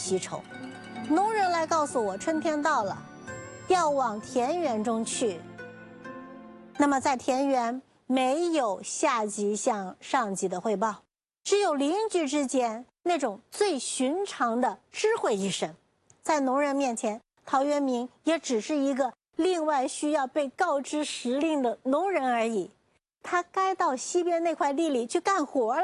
西愁。农人来告诉我，春天到了，要往田园中去。那么在田园没有下级向上级的汇报，只有邻居之间那种最寻常的知会一声。在农人面前，陶渊明也只是一个另外需要被告知时令的农人而已。他该到西边那块地里去干活了。